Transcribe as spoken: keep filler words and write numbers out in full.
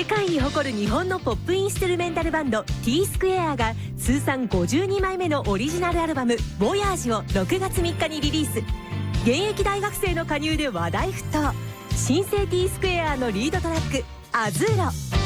世界に誇る日本のポップインストゥルメンタルバンド T スクエアが通算ごじゅうにまいめのオリジナルアルバム「ボヤージュ」をろくがつみっかにリリース。現役大学生の加入で話題沸騰。新生 T スクエアのリードトラック「アズーロ」。